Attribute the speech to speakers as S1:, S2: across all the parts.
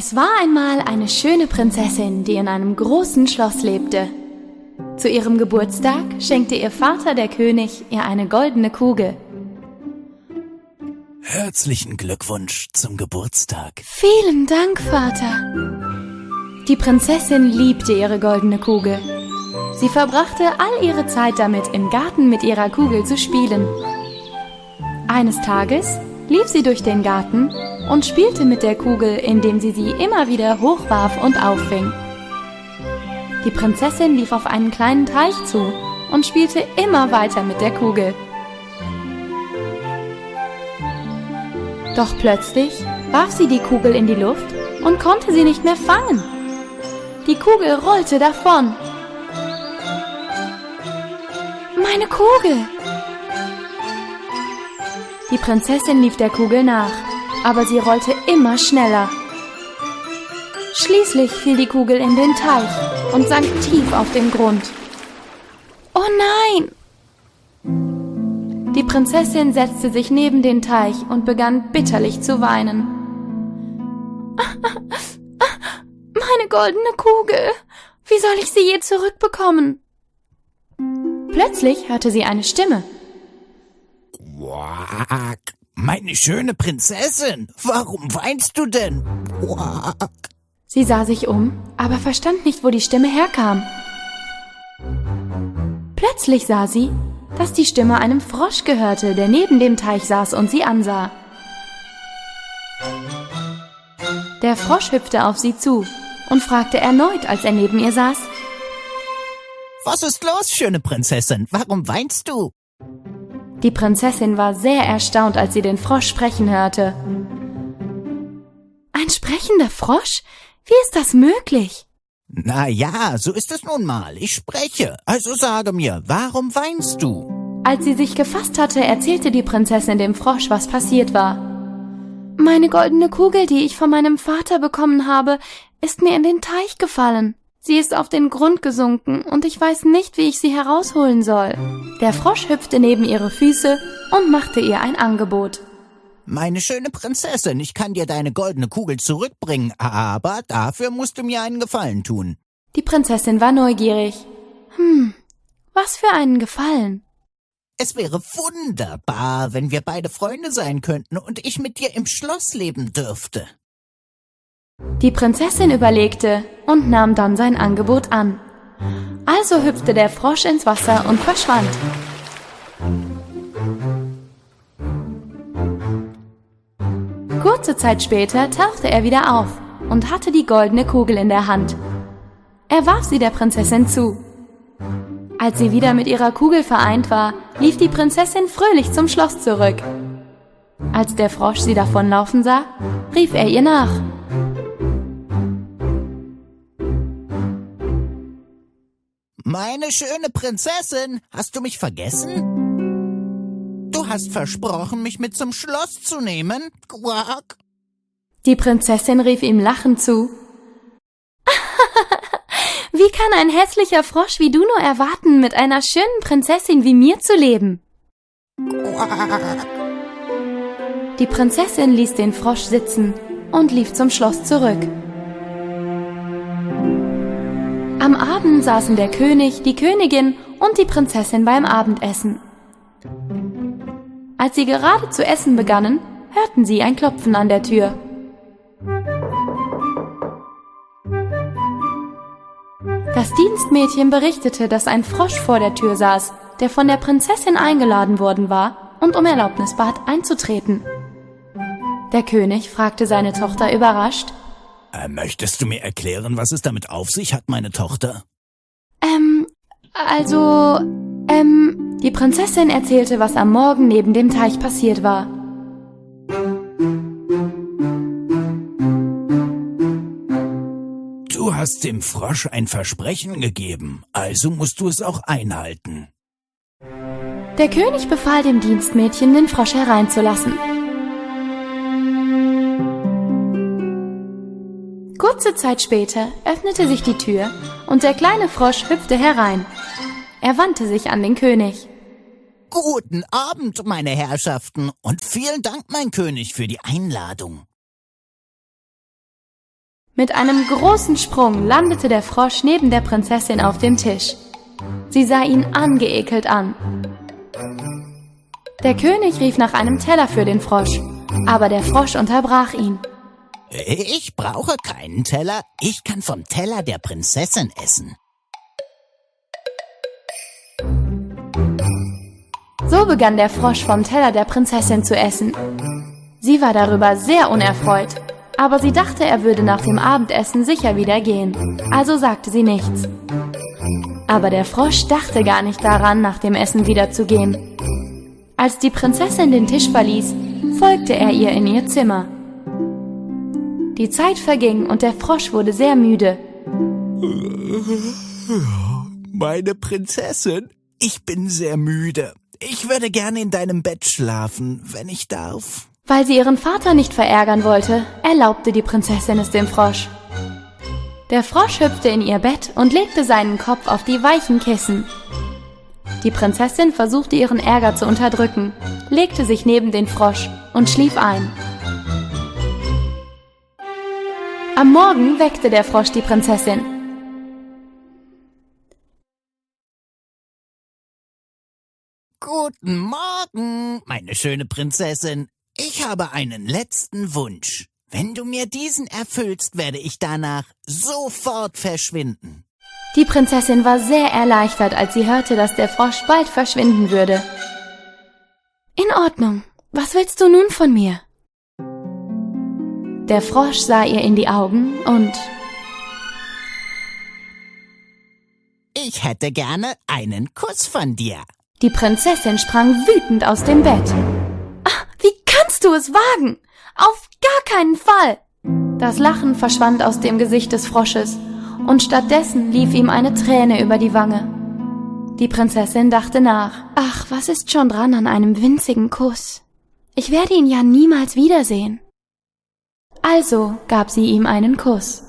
S1: Es war einmal eine schöne Prinzessin, die in einem großen Schloss lebte. Zu ihrem Geburtstag schenkte ihr Vater, der König, ihr eine goldene Kugel.
S2: Herzlichen Glückwunsch zum Geburtstag.
S1: Vielen Dank, Vater. Die Prinzessin liebte ihre goldene Kugel. Sie verbrachte all ihre Zeit damit, im Garten mit ihrer Kugel zu spielen. Eines Tages lief sie durch den Garten und spielte mit der Kugel, indem sie immer wieder hochwarf und auffing. Die Prinzessin lief auf einen kleinen Teich zu und spielte immer weiter mit der Kugel. Doch plötzlich warf sie die Kugel in die Luft und konnte sie nicht mehr fangen. Die Kugel rollte davon. Meine Kugel! Die Prinzessin lief der Kugel nach, aber sie rollte immer schneller. Schließlich fiel die Kugel in den Teich und sank tief auf den Grund. Oh nein! Die Prinzessin setzte sich neben den Teich und begann bitterlich zu weinen. Meine goldene Kugel! Wie soll ich sie je zurückbekommen? Plötzlich hörte sie eine Stimme.
S2: Quack. Meine schöne Prinzessin, warum weinst du denn? Quack.
S1: Sie sah sich um, aber verstand nicht, wo die Stimme herkam. Plötzlich sah sie, dass die Stimme einem Frosch gehörte, der neben dem Teich saß und sie ansah. Der Frosch hüpfte auf sie zu und fragte erneut, als er neben ihr saß:
S2: Was ist los, schöne Prinzessin? Warum weinst du?
S1: Die Prinzessin war sehr erstaunt, als sie den Frosch sprechen hörte. Ein sprechender Frosch? Wie ist das möglich?
S2: Na ja, so ist es nun mal. Ich spreche. Also sage mir, warum weinst du?
S1: Als sie sich gefasst hatte, erzählte die Prinzessin dem Frosch, was passiert war. Meine goldene Kugel, die ich von meinem Vater bekommen habe, ist mir in den Teich gefallen. Sie ist auf den Grund gesunken und ich weiß nicht, wie ich sie herausholen soll. Der Frosch hüpfte neben ihre Füße und machte ihr ein Angebot.
S2: Meine schöne Prinzessin, ich kann dir deine goldene Kugel zurückbringen, aber dafür musst du mir einen Gefallen tun.
S1: Die Prinzessin war neugierig. Was für einen Gefallen?
S2: Es wäre wunderbar, wenn wir beide Freunde sein könnten und ich mit dir im Schloss leben dürfte.
S1: Die Prinzessin überlegte und nahm dann sein Angebot an. Also hüpfte der Frosch ins Wasser und verschwand. Kurze Zeit später tauchte er wieder auf und hatte die goldene Kugel in der Hand. Er warf sie der Prinzessin zu. Als sie wieder mit ihrer Kugel vereint war, lief die Prinzessin fröhlich zum Schloss zurück. Als der Frosch sie davonlaufen sah, rief er ihr nach.
S2: Meine schöne Prinzessin, hast du mich vergessen? Du hast versprochen, mich mit zum Schloss zu nehmen. Quack.
S1: Die Prinzessin rief ihm lachend zu. Wie kann ein hässlicher Frosch wie du nur erwarten, mit einer schönen Prinzessin wie mir zu leben?
S2: Quack.
S1: Die Prinzessin ließ den Frosch sitzen und lief zum Schloss zurück. Am Abend saßen der König, die Königin und die Prinzessin beim Abendessen. Als sie gerade zu essen begannen, hörten sie ein Klopfen an der Tür. Das Dienstmädchen berichtete, dass ein Frosch vor der Tür saß, der von der Prinzessin eingeladen worden war und um Erlaubnis bat, einzutreten. Der König fragte seine Tochter überrascht:
S2: Möchtest du mir erklären, was es damit auf sich hat, meine Tochter?
S1: Die Prinzessin erzählte, was am Morgen neben dem Teich passiert war.
S2: Du hast dem Frosch ein Versprechen gegeben, also musst du es auch einhalten.
S1: Der König befahl dem Dienstmädchen, den Frosch hereinzulassen. Kurze Zeit später öffnete sich die Tür und der kleine Frosch hüpfte herein. Er wandte sich an den König.
S2: Guten Abend, meine Herrschaften, und vielen Dank, mein König, für die Einladung.
S1: Mit einem großen Sprung landete der Frosch neben der Prinzessin auf dem Tisch. Sie sah ihn angeekelt an. Der König rief nach einem Teller für den Frosch, aber der Frosch unterbrach ihn.
S2: Ich brauche keinen Teller, ich kann vom Teller der Prinzessin essen.
S1: So begann der Frosch vom Teller der Prinzessin zu essen. Sie war darüber sehr unerfreut, aber sie dachte, er würde nach dem Abendessen sicher wieder gehen, also sagte sie nichts. Aber der Frosch dachte gar nicht daran, nach dem Essen wieder zu gehen. Als die Prinzessin den Tisch verließ, folgte er ihr in ihr Zimmer. Die Zeit verging und der Frosch wurde sehr müde.
S2: Meine Prinzessin, ich bin sehr müde. Ich würde gerne in deinem Bett schlafen, wenn ich darf.
S1: Weil sie ihren Vater nicht verärgern wollte, erlaubte die Prinzessin es dem Frosch. Der Frosch hüpfte in ihr Bett und legte seinen Kopf auf die weichen Kissen. Die Prinzessin versuchte ihren Ärger zu unterdrücken, legte sich neben den Frosch und schlief ein. Am Morgen weckte der Frosch die Prinzessin.
S2: Guten Morgen, meine schöne Prinzessin. Ich habe einen letzten Wunsch. Wenn du mir diesen erfüllst, werde ich danach sofort verschwinden.
S1: Die Prinzessin war sehr erleichtert, als sie hörte, dass der Frosch bald verschwinden würde. In Ordnung. Was willst du nun von mir? Der Frosch sah ihr in die Augen und...
S2: Ich hätte gerne einen Kuss von dir.
S1: Die Prinzessin sprang wütend aus dem Bett. Ach, wie kannst du es wagen? Auf gar keinen Fall! Das Lachen verschwand aus dem Gesicht des Frosches und stattdessen lief ihm eine Träne über die Wange. Die Prinzessin dachte nach. Ach, was ist schon dran an einem winzigen Kuss? Ich werde ihn ja niemals wiedersehen. Also gab sie ihm einen Kuss.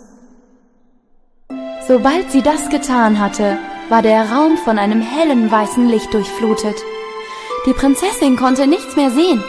S1: Sobald sie das getan hatte, war der Raum von einem hellen weißen Licht durchflutet. Die Prinzessin konnte nichts mehr sehen.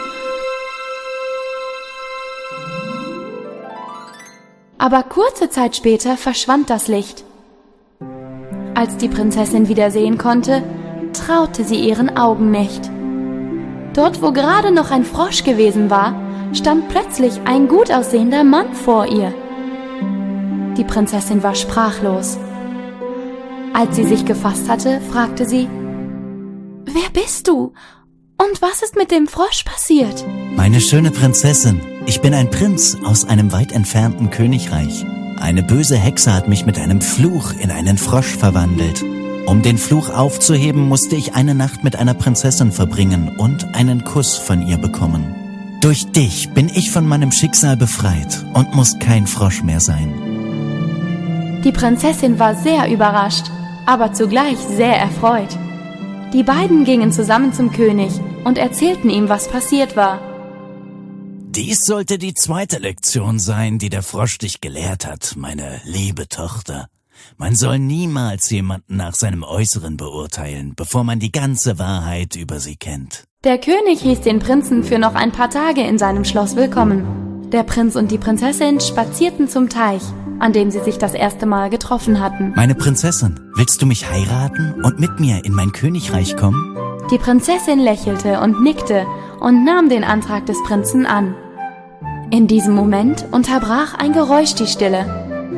S1: Aber kurze Zeit später verschwand das Licht. Als die Prinzessin wieder sehen konnte, traute sie ihren Augen nicht. Dort, wo gerade noch ein Frosch gewesen war, stand plötzlich ein gut aussehender Mann vor ihr. Die Prinzessin war sprachlos. Als sie sich gefasst hatte, fragte sie: Wer bist du? Und was ist mit dem Frosch passiert?
S3: Meine schöne Prinzessin, ich bin ein Prinz aus einem weit entfernten Königreich. Eine böse Hexe hat mich mit einem Fluch in einen Frosch verwandelt. Um den Fluch aufzuheben, musste ich eine Nacht mit einer Prinzessin verbringen und einen Kuss von ihr bekommen. Durch dich bin ich von meinem Schicksal befreit und muss kein Frosch mehr sein.
S1: Die Prinzessin war sehr überrascht, aber zugleich sehr erfreut. Die beiden gingen zusammen zum König und erzählten ihm, was passiert war.
S3: Dies sollte die zweite Lektion sein, die der Frosch dich gelehrt hat, meine liebe Tochter. Man soll niemals jemanden nach seinem Äußeren beurteilen, bevor man die ganze Wahrheit über sie kennt.
S1: Der König hieß den Prinzen für noch ein paar Tage in seinem Schloss willkommen. Der Prinz und die Prinzessin spazierten zum Teich, an dem sie sich das erste Mal getroffen hatten.
S3: Meine Prinzessin, willst du mich heiraten und mit mir in mein Königreich kommen?
S1: Die Prinzessin lächelte und nickte und nahm den Antrag des Prinzen an. In diesem Moment unterbrach ein Geräusch die Stille.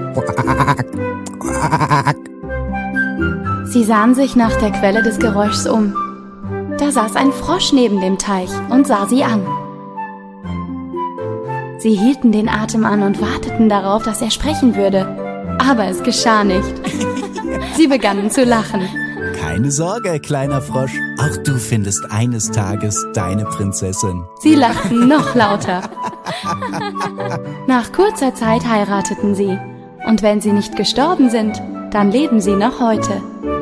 S1: Sie sahen sich nach der Quelle des Geräuschs um. Da saß ein Frosch neben dem Teich und sah sie an. Sie hielten den Atem an und warteten darauf, dass er sprechen würde. Aber es geschah nicht. Sie begannen zu lachen.
S3: Keine Sorge, kleiner Frosch. Auch du findest eines Tages deine Prinzessin.
S1: Sie lachten noch lauter. Nach kurzer Zeit heirateten sie. Und wenn sie nicht gestorben sind, dann leben sie noch heute.